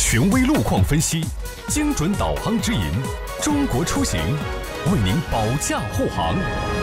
权威路况分析，精准导航指引，中国出行为您保驾护航。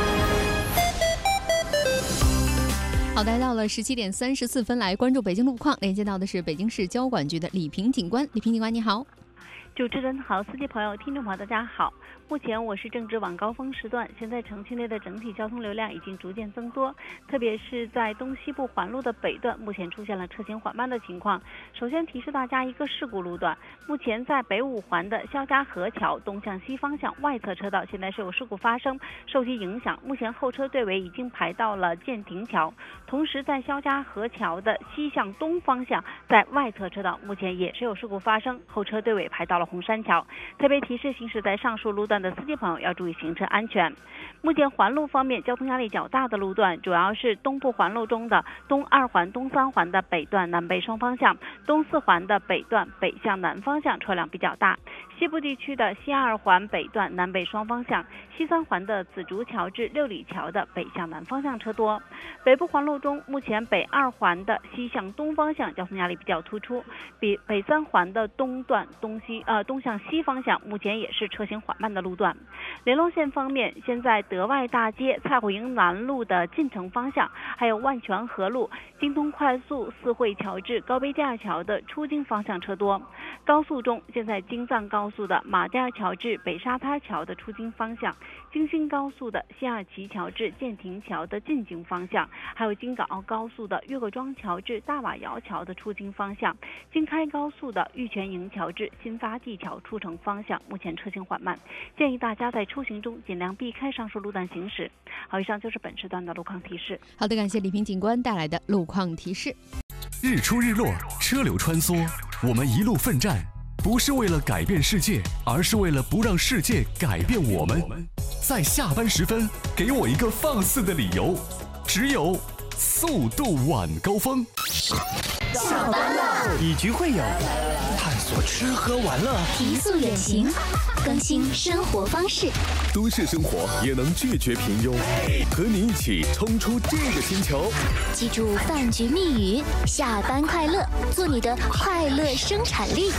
好，来到了17点34分，来关注北京路况。连接到的是北京市交管局的李平警官。李平警官，你好。 主持人好，司机朋友、听众朋友，大家好。目前我市正值晚高峰时段，现在城区内的整体交通流量已经逐渐增多，特别是在东西部环路的北段，目前出现了车行缓慢的情况。首先提示大家一个事故路段，目前在北五环的肖家河桥东向西方向外侧车道，现在是有事故发生，受其影响，目前后车队尾已经排到了建亭桥。同时，在肖家河桥的西向东方向，在外侧车道，目前也是有事故发生，后车队尾排到了红山桥。特别提示行驶在上述路段的司机朋友要注意行车安全。目前环路方面，交通压力较大的路段主要是东部环路中的东2环、东3环的北段南北双方向，东4环的北段北向南方向车辆比较大，西部地区的西2环北段南北双方向，西3环的紫竹桥至六里桥的北向南方向车多。北部环路中，目前北2环的西向东方向交通压力比较突出，比北3环的东段东向西方向目前也是车行缓慢的路段。联络线方面，现在德外大街、蔡虎营南路的进城方向，还有万泉河路、京通快速四惠桥至高碑架桥的出京方向车多。高速中，现在京藏高速的马甸桥至北沙滩桥的出京方向，京新高速的西二旗桥至建亭桥的进京方向，还有京港澳高速的岳各庄桥至大瓦窑桥的出京方向，京开高速的玉泉营桥至新发地桥出城方向，目前车行缓慢，建议大家在出行中尽量避开上述路段行驶。好，以上就是本时段的路况提示。 好的，感谢李平警官带来的路况提示。 日出日落，车流穿梭，我们一路奋战，不是为了改变世界，而是为了不让世界改变我们。在下班时分，给我一个放肆的理由，只有速度晚高峰。 下班了， 以局会友，探索吃喝玩乐， 提速远行，更新生活方式。 都市生活也能拒绝平庸，和你一起冲出这个星球。 记住饭局密语：下班快乐，做你的快乐生产力。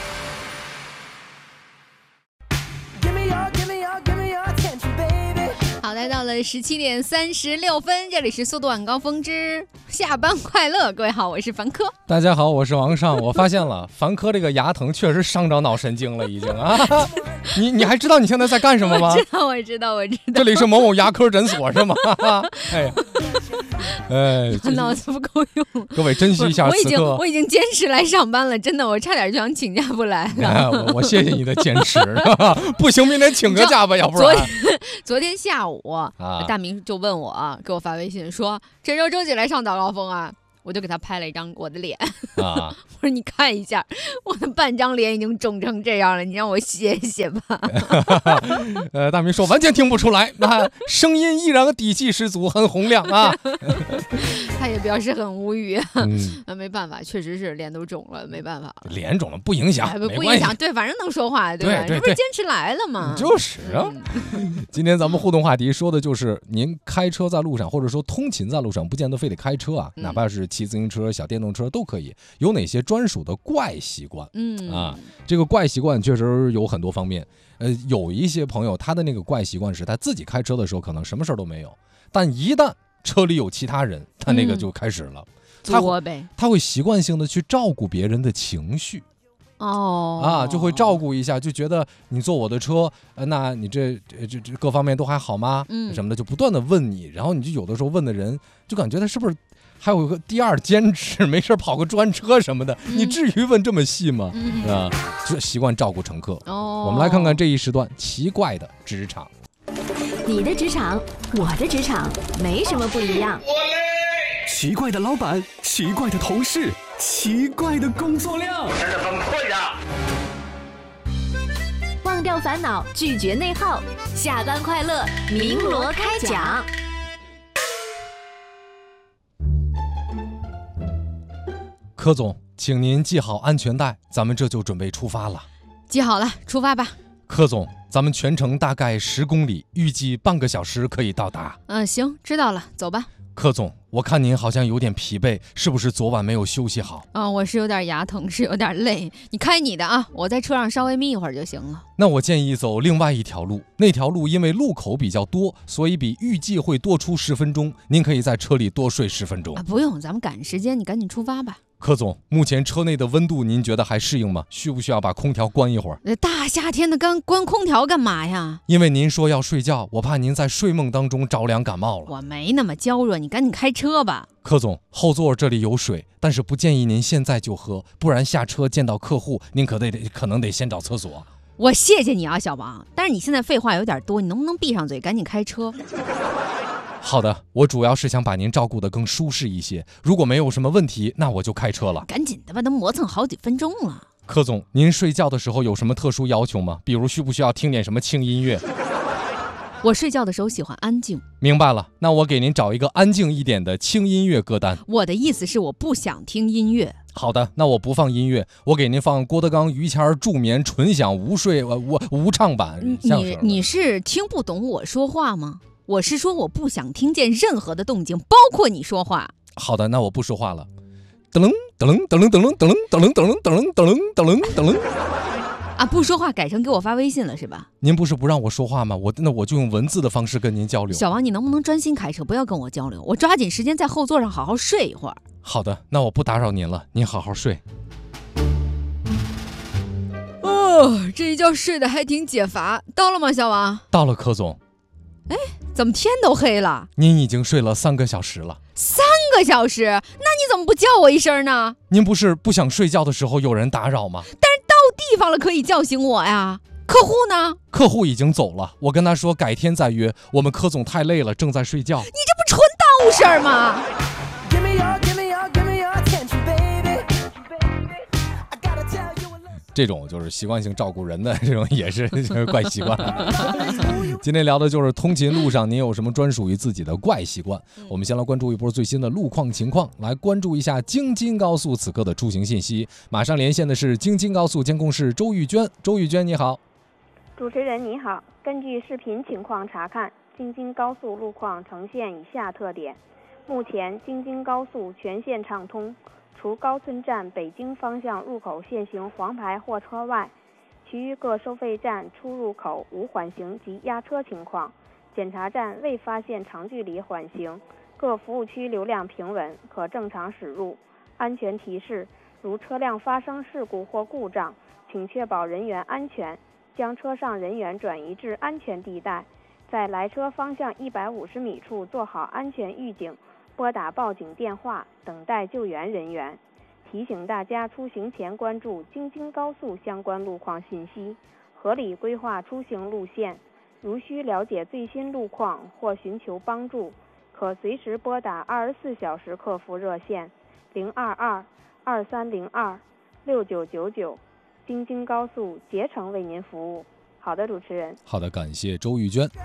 好，来到了17点36分，这里是速度晚高峰之下班快乐。各位好，我是凡科。 大家好，我是王尚。我发现了，凡科这个牙疼确实伤着脑神经了，已经啊。你还知道你现在在干什么吗？ 我知道。 这里是某某牙科诊所是吗？ 脑子不够用。 各位珍惜一下此刻。 我已经坚持来上班了，真的，我差点就想请假不来了。 我谢谢你的坚持。不行，明天请个假吧，要不然。 昨天下午，大明就问我，给我发微信说：“这周周几来上早高峰啊？”我就给他拍了一张我的脸，我说你看一下，我的半张脸已经肿成这样了，你让我歇一歇吧。 大明说完全听不出来，声音依然底气十足，很洪亮啊。 他也表示很无语，没办法，确实是脸都肿了，没办法了。 脸肿了不影响， 不影响，对，反正能说话，对吧？这不是坚持来了吗？ 就是啊。今天咱们互动话题说的就是您开车在路上，或者说通勤在路上，不见得非得开车啊，哪怕是骑自行车、小电动车都可以。有哪些专属的怪习惯？这个怪习惯确实有很多方面。有一些朋友他的那个怪习惯是他自己开车的时候可能什么事儿都没有，但一旦车里有其他人，他那个就开始了。他会习惯性的去照顾别人的情绪。就会照顾一下，就觉得你坐我的车，那你这各方面都还好吗？什么的，就不断的问你，然后你就有的时候问的人，就感觉他是不是还有个第二坚持，没事跑个专车什么的，你至于问这么细吗？就习惯照顾乘客。我们来看看这一时段奇怪的职场。 你的职场，我的职场，没什么不一样。 奇怪的老板，奇怪的同事，奇怪的工作量，真的很困扰。 忘掉烦恼，拒绝内耗，下班快乐，鸣锣开讲。 柯总，请您系好安全带，咱们这就准备出发了。 系好了，出发吧。 柯总，咱们全程大概10公里，预计半个小时可以到达。 行，知道了，走吧。 柯总， 我看您好像有点疲惫，是不是昨晚没有休息好？ 我是有点牙疼，是有点累。你开你的啊，我在车上稍微眯一会儿就行了。 那我建议走另外一条路，那条路因为路口比较多，所以比预计会多出10分钟，您可以在车里多睡10分钟。 不用，咱们赶时间，你赶紧出发吧。 柯总，目前车内的温度您觉得还适应吗？需不需要把空调关一会儿？ 大夏天的关空调干嘛呀？ 因为您说要睡觉，我怕您在睡梦当中着凉感冒了。 我没那么娇弱，你赶紧开车吧。 柯总，后座这里有水，但是不建议您现在就喝，不然下车见到客户，您可能得先找厕所。 我谢谢你啊，小王，但是你现在废话有点多，你能不能闭上嘴，赶紧开车？ 好的，我主要是想把您照顾得更舒适一些，如果没有什么问题，那我就开车了。 赶紧的吧，都磨蹭好几分钟了。 柯总，您睡觉的时候有什么特殊要求吗？比如需不需要听点什么轻音乐？ 我睡觉的时候喜欢安静。 明白了，那我给您找一个安静一点的轻音乐歌单。 我的意思是我不想听音乐。 好的，那我不放音乐，我给您放郭德纲、于谦助眠纯享无睡无唱版相声。 你是听不懂我说话吗？我是说我不想听见任何的动静，包括你说话。 好的，那我不说话了。噔噔噔噔噔噔噔噔噔噔噔噔噔啊，不说话改成给我发微信了是吧？ 您不是不让我说话吗？那我就用文字的方式跟您交流。 小王，你能不能专心开车，不要跟我交流？我抓紧时间在后座上好好睡一会儿。 好的，那我不打扰您了，您好好睡。 这一觉睡得还挺解乏。到了吗，小王？ 到了，柯总。 怎么天都黑了？ 您已经睡了3个小时了。 3个小时？那你怎么不叫我一声呢？ 您不是不想睡觉的时候有人打扰吗？ 但是到地方了可以叫醒我呀。客户呢？ 客户已经走了，我跟他说改天再约，我们柯总太累了，正在睡觉。 你这不纯耽误事儿吗？ 这种就是习惯性照顾人的这种也是怪习惯。今天聊的就是通勤路上您有什么专属于自己的怪习惯。我们先来关注一波最新的路况情况，来关注一下京津高速此刻的出行信息。马上连线的是京津高速监控室周玉娟。周玉娟你好。 主持人你好，根据视频情况查看，京津高速路况呈现以下特点。目前京津高速全线畅通，除高村站北京方向入口限行黄牌货车外，其余各收费站出入口无缓行及压车情况，检查站未发现长距离缓行，各服务区流量平稳，可正常驶入。安全提示：如车辆发生事故或故障，请确保人员安全，将车上人员转移至安全地带，在来车方向150米处做好安全预警，拨打报警电话，等待救援人员。提醒大家出行前关注京津高速相关路况信息，合理规划出行路线。如需了解最新路况或寻求帮助，可随时拨打24小时客服热线022-2302-6999，京津高速竭诚为您服务。好的，主持人。 好的，感谢周玉娟。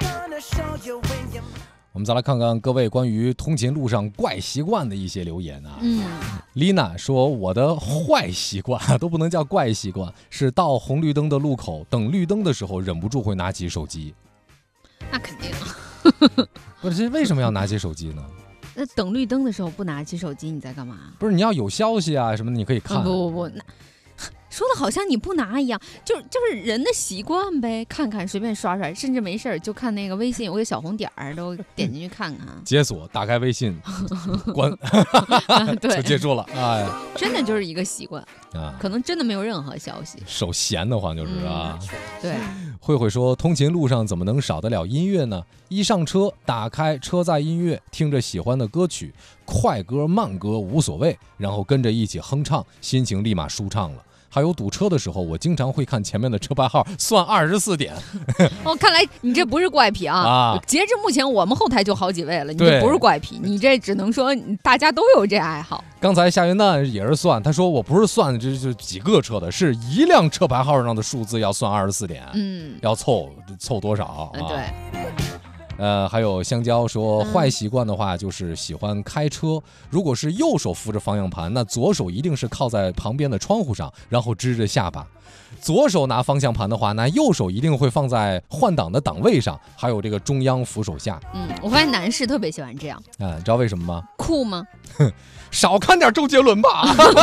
我们再来看看各位关于通勤路上怪习惯的一些留言啊。丽娜说，我的坏习惯都不能叫怪习惯，是到红绿灯的路口等绿灯的时候忍不住会拿起手机。 那肯定。 不是，为什么要拿起手机呢？ 那等绿灯的时候不拿起手机你在干嘛？ 不是，你要有消息啊什么的你可以看。 不，那说的好像你不拿一样，就是人的习惯呗，看看随便刷刷，甚至没事就看那个微信有个小红点儿，都点进去看看。 解锁，打开微信，关， 对， 就结束了。哎， 真的就是一个习惯啊，可能真的没有任何消息。 手闲的话就是啊。 对。 慧慧说，通勤路上怎么能少得了音乐呢？一上车，打开车载音乐，听着喜欢的歌曲，快歌慢歌无所谓，然后跟着一起哼唱，心情立马舒畅了。还有堵车的时候，我经常会看前面的车牌号，算24点。 看来你这不是怪癖啊！截至目前，我们后台就好几位了，你这不是怪癖，你这只能说大家都有这爱好。 刚才夏云蛋也是算，他说我不是算这就几个车的，是一辆车牌号上的数字要算24点，要凑多少啊？ 对。 还有香蕉说坏习惯的话就是喜欢开车，如果是右手扶着方向盘，那左手一定是靠在旁边的窗户上，然后支着下巴。左手拿方向盘的话，那右手一定会放在换挡的档位上，还有这个中央扶手下。 我发现男士特别喜欢这样。 你知道为什么吗？ 酷吗？ 少看点周杰伦吧。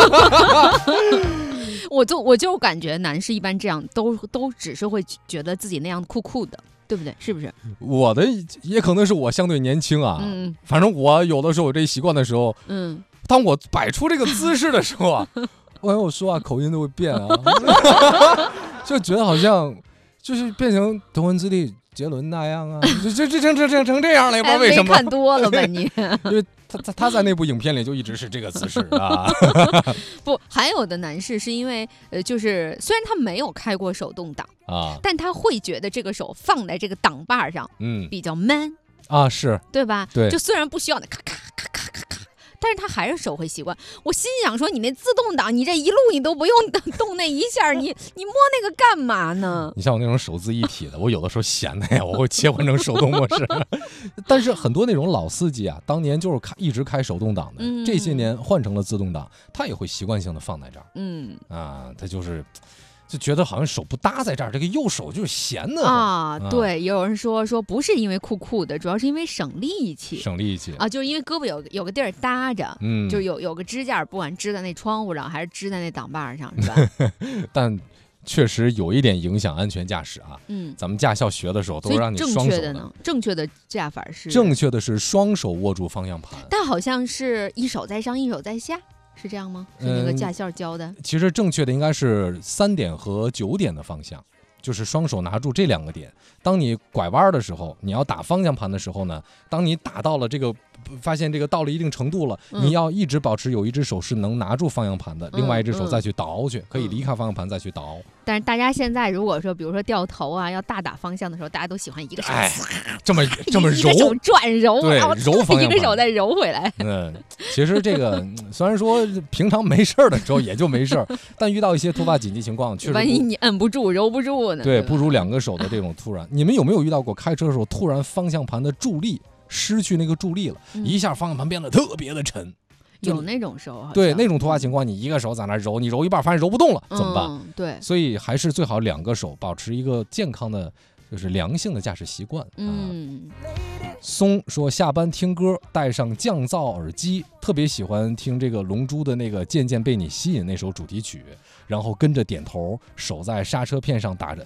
我就感觉男士一般这样都只是会觉得自己那样酷酷的，对不对？是不是？ 我的也可能是我相对年轻啊。反正我有的时候有这习惯的时候，当我摆出这个姿势的时候啊，我说话口音都会变啊，就觉得好像就是变成头文字 D 杰伦那样啊，这成这样了，也不知道为什么。 看多了吧你？ 因为他在那部影片里就一直是这个姿势啊。 不，还有的男士是因为就是虽然他没有开过手动挡啊，但他会觉得这个手放在这个挡把上，比较 man 啊，是对吧？ 对， 就虽然不需要那咔咔咔咔咔咔。但是他还是手会习惯。我心想说，你那自动挡，你这一路你都不用动那一下，你摸那个干嘛呢？你像我那种手自一体的，我有的时候闲的呀，我会切换成手动模式。但是很多那种老司机啊，当年就是一直开手动挡的，这些年换成了自动挡，他也会习惯性的放在这儿。他就觉得好像手不搭在这儿，这个右手就是闲的啊。对，也有人说不是因为酷酷的，主要是因为省力气啊，就是因为胳膊有个地儿搭着，就有个支架，不管支在那窗户上还是支在那挡把上，是吧？ 但确实有一点影响安全驾驶啊。咱们驾校学的时候都是让你双手的。 正确的驾法是？ 正确的是双手握住方向盘， 但好像是一手在上，一手在下。是这样吗？是那个驾校教的？ 其实正确的应该是3点和9点的方向，就是双手拿住这2个点。当你拐弯的时候，你要打方向盘的时候呢，当你打到了这个，发现这个到了一定程度了，你要一直保持有一只手是能拿住方向盘的，另外一只手再去倒去，可以离开方向盘再去倒。 但是大家现在如果说，比如说掉头啊，要大打方向的时候，大家都喜欢一个手， 这么揉， 一个手转揉， 对， 然后揉方向盘， 一个手再揉回来。 其实这个虽然说平常没事的时候也就没事，但遇到一些突发紧急情况，确实万一你摁不住、揉不住呢？ 对，不如2个手的这种突然。你们有没有遇到过开车的时候突然方向盘的助力失去那个助力了，一下方向盘变得特别的沉？ 有那种时候， 对，那种突发情况，你一个手在那揉，你揉一半发现揉不动了，怎么办？ 对， 所以还是最好2个手，保持一个健康的，就是良性的驾驶习惯。松说下班听歌，戴上降噪耳机，特别喜欢听这个《龙珠》的那个《渐渐被你吸引》那首主题曲，然后跟着点头，手在刹车片上打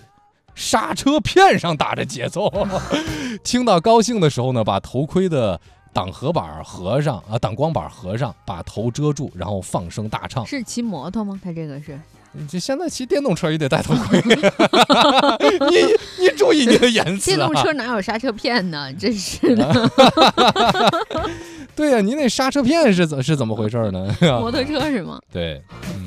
着节奏。听到高兴的时候呢，把头盔的挡光板合上，把头遮住，然后放声大唱。 是骑摩托吗？他这个是？ 这现在骑电动车也得戴头盔。你注意你的言辞啊！ 电动车哪有刹车片呢？真是的。 对呀，你那刹车片是怎么回事呢？ 摩托车是吗？ 对，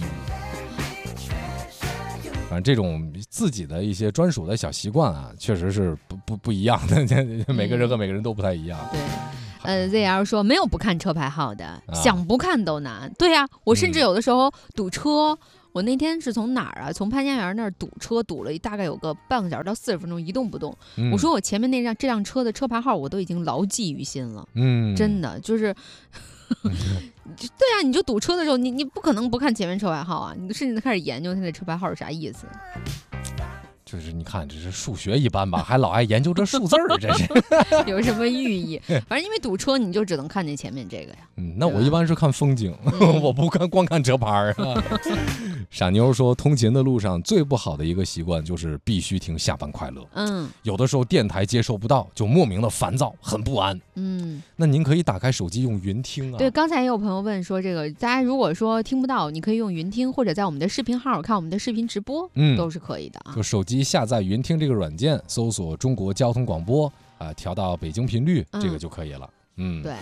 反正这种自己的一些专属的小习惯啊，确实是不一样的。每个人和每个人都不太一样。 对。ZL 说没有不看车牌号的，想不看都难。对呀，我甚至有的时候堵车，我那天是从哪儿啊？从潘家园那儿堵车，堵了大概有个半个小时到40分钟，一动不动。我说我前面这辆车的车牌号我都已经牢记于心了。真的就是。对啊，你就堵车的时候，你不可能不看前面车牌号啊，你甚至开始研究它的车牌号是啥意思。 就是你看，这是数学一般吧，还老爱研究这数字儿，这是有什么寓意？反正因为堵车，你就只能看见前面这个呀。 那我一般是看风景，我不光看车牌啊。傻妞说，通勤的路上最不好的一个习惯就是必须听下班快乐。有的时候电台接收不到，就莫名的烦躁，很不安。那您可以打开手机用云听啊。 对，刚才也有朋友问说，这个大家如果说听不到，你可以用云听，或者在我们的视频号看我们的视频直播，都是可以的啊。 就手机下载云听这个软件，搜索中国交通广播调到北京频率，这个就可以了。 对。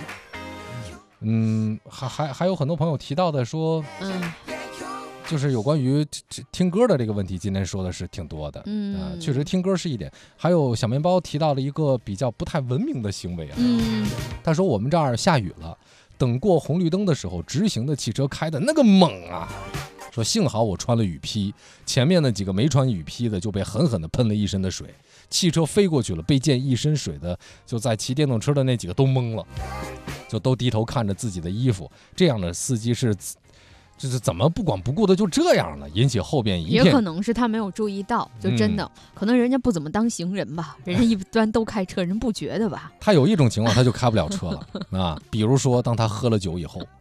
还有很多朋友提到的说，就是有关于听歌的这个问题，今天说的是挺多的。确实听歌是一点。还有小面包提到了一个比较不太文明的行为啊。他说我们这儿下雨了，等过红绿灯的时候，直行的汽车开的那个猛啊， 说幸好我穿了雨披，前面那几个没穿雨披的就被狠狠地喷了一身的水，汽车飞过去了，被溅一身水的就在骑电动车的那几个都懵了，就都低头看着自己的衣服。这样的司机就是怎么不管不顾的就这样了，引起后边一片。 也可能是他没有注意到，就真的、可能人家不怎么当行人吧，人家一般都开车，人不觉得吧？ 他有一种情况他就开不了车了啊，比如说当他喝了酒以后，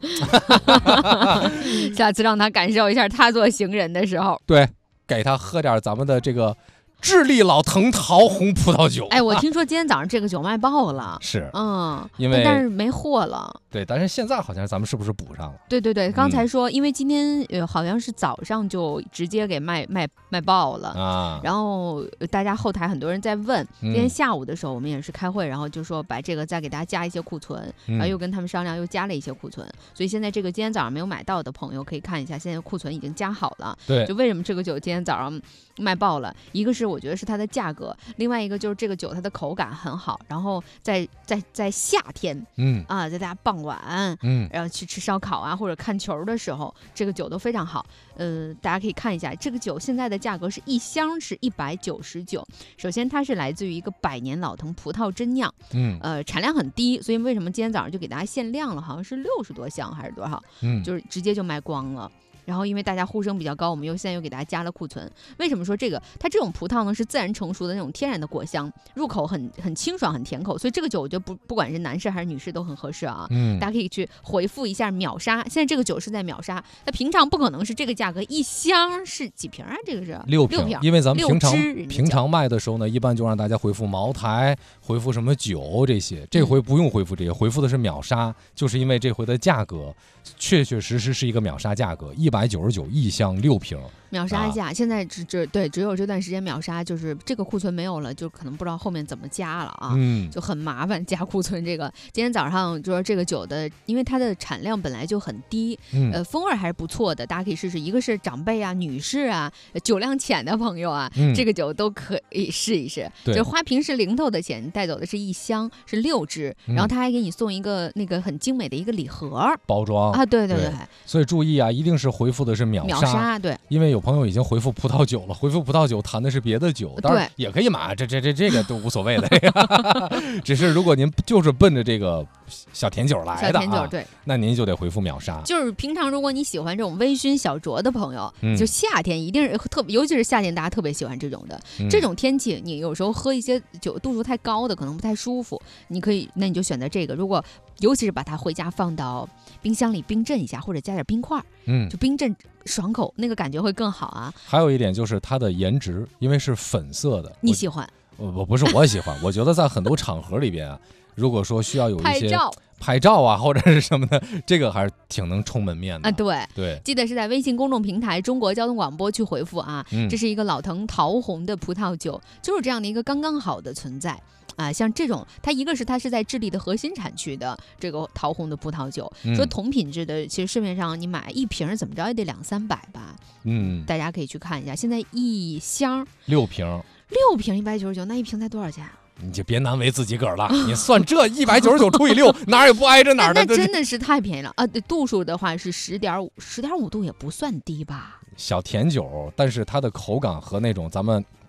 下次让他感受一下他做行人的时候， 对，给他喝点咱们的这个智利老藤桃红葡萄酒。 哎，我听说今天早上这个酒卖爆了， 是， 因为但是没货了。 对，但是现在好像咱们是不是补上了？ 对对对，刚才说，因为今天好像是早上就直接给卖爆了啊，然后大家后台很多人在问，今天下午的时候我们也是开会，然后就说把这个再给大家加一些库存，然后又跟他们商量，又加了一些库存，所以现在这个今天早上没有买到的朋友可以看一下，现在库存已经加好了。 对， 就为什么这个酒今天早上卖爆了？一个是我觉得是它的价格，另外一个就是这个酒它的口感很好，然后在夏天，在大家傍晚，然后去吃烧烤啊或者看球的时候，这个酒都非常好。大家可以看一下，这个酒现在的价格是一箱是199。首先它是来自于一个100年老藤葡萄真酿，产量很低，所以为什么今天早上就给大家限量了？好像是60多箱还是多少？就是直接就卖光了。然后因为大家呼声比较高，我们现在又给大家加了库存。为什么说这个？它这种葡萄呢是自然成熟的那种天然的果香，入口很清爽很甜口，所以这个酒我觉得不管是男士还是女士都很合适啊。大家可以去回复一下秒杀，现在这个酒是在秒杀，它平常不可能是这个价格，一箱是几瓶啊？这个是6瓶， 因为咱们平常卖的时候呢，一般就让大家回复茅台，回复什么酒这些，这回不用回复这些，回复的是秒杀，就是因为这回的价格确实是一个秒杀价格，199一箱6瓶。 秒杀价，现在只有这段时间秒杀，就是这个库存没有了，就可能不知道后面怎么加了啊，就很麻烦加库存。这个今天早上就说这个酒的，因为它的产量本来就很低，风味还是不错的，大家可以试试。一个是长辈啊、女士啊、酒量浅的朋友啊，这个酒都可以试一试。就花平时零头的钱，带走的是一箱，是6支，然后他还给你送一个那个很精美的一个礼盒包装啊， 对， 所以注意啊，一定是回复的是秒杀， 对， 因为有朋友已经回复葡萄酒了，回复葡萄酒谈的是别的酒，当然也可以买，这个都无所谓的，只是如果您就是奔着这个小甜酒来的对， 那您就得回复秒杀。 就是平常如果你喜欢这种微醺小酌的朋友，就夏天一定是尤其是夏天大家特别喜欢这种的，这种天气你有时候喝一些酒度数太高的可能不太舒服，那你就选择这个，如果尤其是把它回家放到冰箱里冰镇一下，或者加点冰块，就冰镇爽口，那个感觉会更好啊。 还有一点就是它的颜值，因为是粉色的， 你喜欢？ 我不是我喜欢，我觉得在很多场合里边啊，如果说需要有一些拍照啊或者是什么的，这个还是挺能充门面的啊。对，记得是在微信公众平台中国交通广播去回复啊。这是一个老藤桃红的葡萄酒，就是这样的一个刚刚好的存在。像这种，它是在智利的核心产区的这个桃红的葡萄酒，说同品质的，其实市面上你买一瓶怎么着也得200-300吧。大家可以去看一下，现在一箱 6瓶 199，那一瓶才多少钱啊？ 你就别难为自己个儿了，你算这199除以6，哪儿也不挨着哪儿的。 那真的是太便宜了啊！度数的话是10.5度，也不算低吧？ 小甜酒，但是它的口感和那种咱们